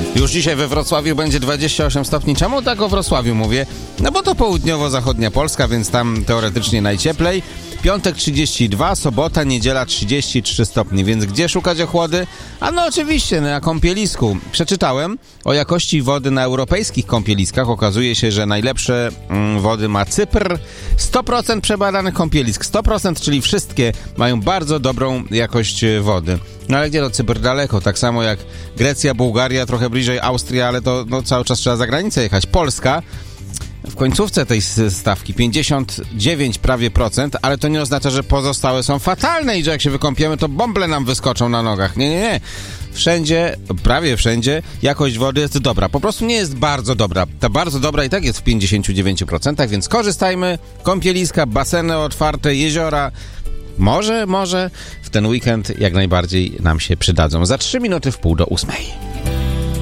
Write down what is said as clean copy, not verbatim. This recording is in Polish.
Już dzisiaj we Wrocławiu będzie 28 stopni. Czemu tak o Wrocławiu mówię? No bo to południowo-zachodnia Polska, więc tam teoretycznie najcieplej. Piątek 32, sobota, niedziela 33 stopni, więc gdzie szukać ochłody? A no oczywiście, na kąpielisku. Przeczytałem o jakości wody na europejskich kąpieliskach. Okazuje się, że najlepsze wody ma Cypr. 100% przebadanych kąpielisk. 100%, czyli wszystkie mają bardzo dobrą jakość wody. No ale gdzie to Cypr? Daleko. Tak samo jak Grecja, Bułgaria, trochę bliżej Austria, ale to cały czas trzeba za granicę jechać. Polska w końcówce tej stawki 59 prawie procent, ale to nie oznacza, że pozostałe są fatalne i że jak się wykąpiemy, to bąble nam wyskoczą na nogach. Nie. Wszędzie, prawie wszędzie jakość wody jest dobra. Po prostu nie jest bardzo dobra. Ta bardzo dobra i tak jest w 59%, więc korzystajmy. Kąpieliska, baseny otwarte, jeziora. Może w ten weekend jak najbardziej nam się przydadzą. Za 3 minuty w 7:30.